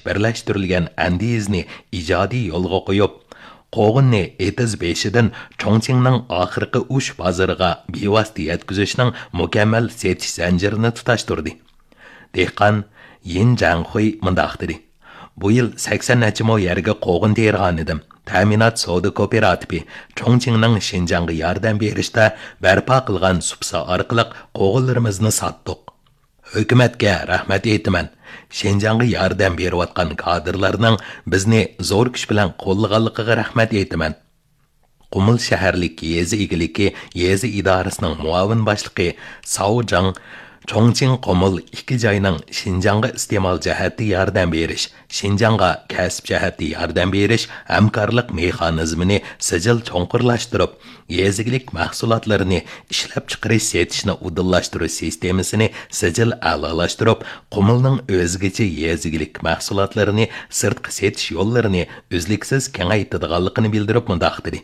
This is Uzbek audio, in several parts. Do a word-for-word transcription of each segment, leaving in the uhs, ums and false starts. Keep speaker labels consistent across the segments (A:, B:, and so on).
A: birlashtirilgan andizni ijodiy yo'lga qo'yib, qo'g'inni etiz beshidan Chongqingning oxirgi uch bozoriga bevosita yetkazishning mukammal setish zanjirini tutashtirdi. Dehqon Yin Zhanghui mundoq dedi. Bu yil sakson necha mo yerga qo'g'in tergan edim. Ta'minot savdo kooperativi Chongqingning Xinjiangga yordam berishda barpo qilgan subsa orqali qo'g'inlarimizni sotdik. Hukumatga rahmat aytaman. Xinjiangga yordam berayotgan kadrlarning bizni zo'r kuch bilan qo'llaganligiga rahmat aytaman. Qumul shaharlik yezi egiligi yezi idorasining muavin boshlig'i Sao Zhang Chongqing Qumul ikki joyning Xinjiangga iste'mol jihati yordam berish, Xinjiangga kasb jihati yordam berish hamkorlik mexanizmini sijil cho'nqurlashtirib, yezigilik mahsulotlarini ishlab chiqarish setishni udillashtirish sistemasini sijil a'lolashtirib, Qumulning o'zgacha yezigilik mahsulotlarini sirtqi setish yo'llarini uzluksiz kengaytirganligini bildirib mundoq dedi.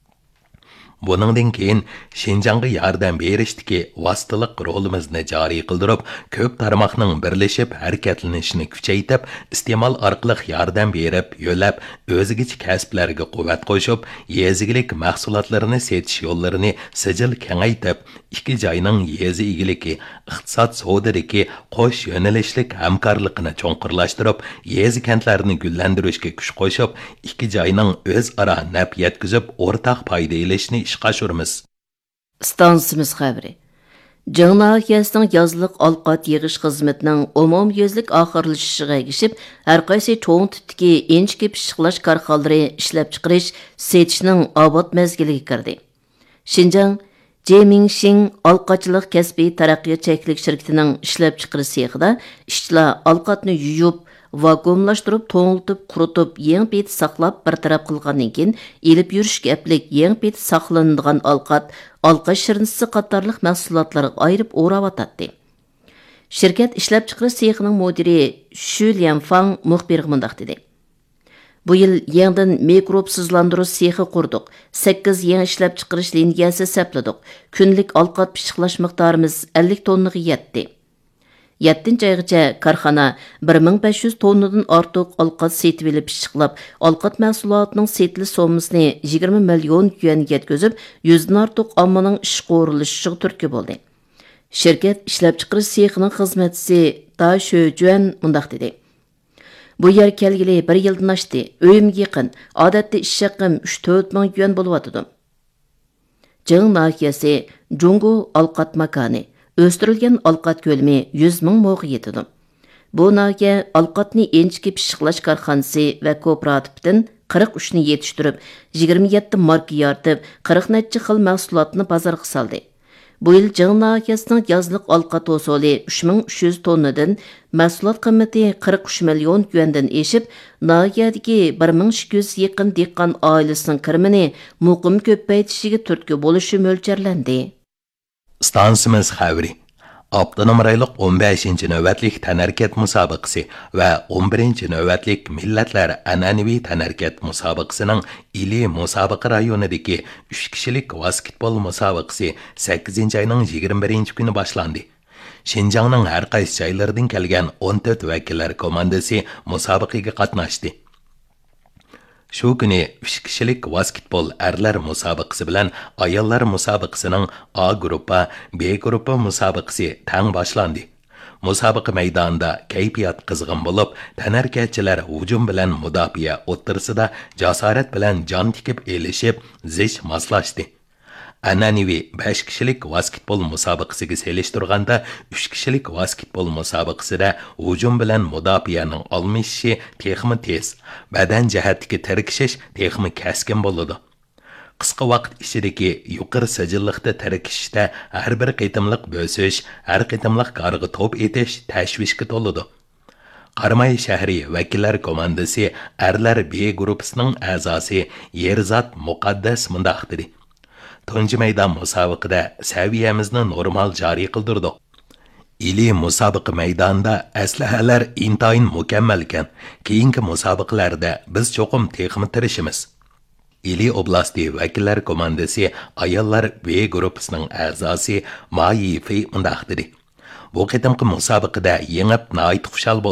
A: Buningdan keyin Xinjiangga yordam berishdagi vositalik rolimizni joriy qildirib, ko'p tarmoqning birlashib harakatlanishini kuchaytirib, iste'mol orqali yordam berib, yo'lab, o'zigacha kasblarga quvvat qo'shib, yezigilik mahsulotlarini setish yo'llarini sijil kengaytirib, ikki joyning yezi egiligi, iqtisod savdodagi qo'sh yo'nalishlik hamkorligini cho'nqurlashtirib, yezi kentlarini gullantirishga kuch qo'shib, ikki joyning o'zaro naf yetkazib, o'rtaq foyda ilishni ishqashurmiz.
B: Stansimiz xabari. Jangnahiyasining yazliq alqat yig'ish xizmatining umumyuzlik oxirlashishiga ergishib, har qaysi cho'ng tipdagi inchki pishiqlash korxonalari ishlab chiqarish setishning obod mezgiliga kirdi. Xinjiang Jemingxing alqachilik kasbiy taraqqiyot cheklik shirkatining ishlab chiqarish sexida ishchilar alqatni yuyib, vakuumlashtirib, to'ngiltib, quritib, yeng bet saqlab bir taraf qilgandan keyin elib yurishga aplik yeng bet saqlanadigan alqat, alqa shirnisi qatorliq mahsulotlarga ayirib o'ravatadi. Shirkat ishlab chiqarish sexining mudiri Shu Lianfang muxbirga mundoq dedi. Bu yil yangidan mikrobsizlantirish sexi qurdik. sakkiz yangi ishlab chiqarish liniyasi sapladik. Kunlik alqat pishiqlash miqdorimiz ellik tonnaga yetdi. yettinchi oygacha korxona bir ming besh yuz tonnadan ortiq alqat setib olib pishiqlab, alqat mahsulotining setilish sommasini yigirma million yuanga yetkazib, yuzdan ortiq ommaning ish qo'rilishiga turtki bo'ldi. Shirkat ishlab chiqarish sexining xizmatchisi Da Shujuan mundoq dedi. Bu yer kelgili bir yildan oshdi. O'yimga yaqin, odatda ish haqim uch to'rt ming yuan bo'lyotdi. Jing nahiyasi Jungu alqat makoni Östürülgen alqat kölmi yüz ming mo'ga yetidi. Bu nahiya alqatni enchki pishiqlash korxonasi va kooperativdan qirq uch ni yetishtirib, yigirma yetti marka yaratib, qirq necha xil mahsulotni bozorga soldi. Bu yil Jing nahiyasining yazliq alqat usuli uch ming uch yuz tonnadan, mahsulot qiymati qirq uch million yuandan eshib, nahiyadagi bir ming ikki yuz yaqin dehqon oilasining kirmini muqim ko'paytishiga turtki bo'lishi mo'ljallanadi.
A: Stansimiz xabari. Abdunum rayliq o'n beshinchi navbatlik tanarkat musobaqasi va o'n birinchi navbatlik millatlar an'anaviy tanarkat musobaqasining ili musobaqa rayonidagi uch kishilik basketbol musobaqasi sakkizinchi oyning yigirma birinchi kuni boshlandi. Xinjiangning har qaysi joylaridan kelgan o'n to'rt vakillar komandasi musobaqaga qatnashdi. Shu kuni uch kishilik basketbol erlar musobaqasi bilan ayollar musobaqasining A guruhi, B guruhi musobaqasi tang boshlandi. Musobaqa maydonida kayfiyat qizg'in bo'lib, tanarkachilar hujum bilan mudofaa o'ttirisida jasorat bilan jon tikib elishib, zich moslashdi. An'anaviy besh kishilik basketbol musobaqasiga selishtirganda uch kishilik basketbol musobaqasida hujum bilan mudofaaning almishishi texmi tez, badan jihatdagi tirkishish texmi kaskin bo'ladi. Qisqa vaqt ichidagi yuqori sijilliqda tirkishishda har bir qitimliq bo'sish, har qitimliq qarg'i to'p etish tashvishga to'ladi. Qarmay shahri vakillar komandasi erlar B guruhining a'zosi Yerzat Muqaddas mundoq dedi. Tunji maydon musobaqada saviyamizni normal joriy qildirdik. İli musobaqa maydonida aslahalar intayin mukammal ekan. Keyingi musobaqalarda biz cho'qim texmi tirishimiz. İli oblasti vakillar komandasi ayollar B guruhining a'zosi Ma Yifei mundoq dedi. Bu qitimqi musobaqada yengib nayt xushal bo'ldik.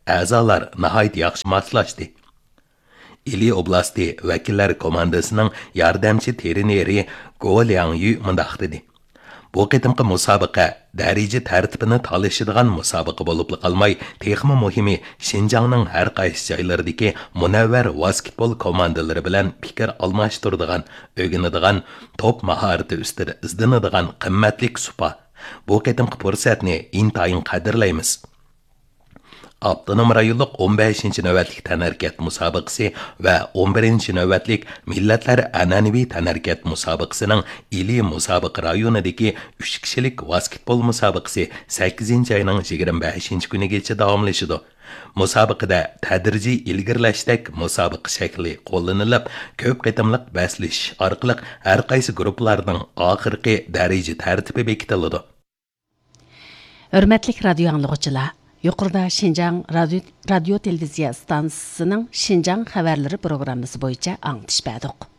A: a'zolar nihoyat yaxshi moslashdi. İli oblasti vakillar komandasining yordamchi treneri Go Liangyu mundaq dedi. Bu qitimqi musobaqa daraja tartibini talashadigan musobaqa bo'lib qolmay, texmi muhimi Xinjiangning har qaysi joylaridagi munavvar basketbol komandalari bilan fikr almashtiradigan, o'rganadigan, top mahorati ustida izlanadigan qimmatlik supa. Bu qitimqi fursatni intayin qadrlaymiz. Abdunum rayonluq o'n beshinchi navbatlik tanarkat musobaqasi va o'n birinchi navbatlik millatlar an'anaviy tanarkat musobaqasining ili musobaqa rayonidagi uch kishilik basketbol musobaqasi sakkizinchi oyning yigirma beshinchi kunigacha davomlashadi. Musobaqada tadrijiy ilgirlashdek musobaqa shakli qo'llanilib, ko'p qitimliq baslish orqali har qaysi guruhlarning oxirgi daraja tartibi bekitiladi.
C: Hurmatli radio anglovchilar, yuqorida Xinjiang radio, radio televiziya stansiyasining Xinjiang xabarlari programmasi bo'yicha anglitish berdik.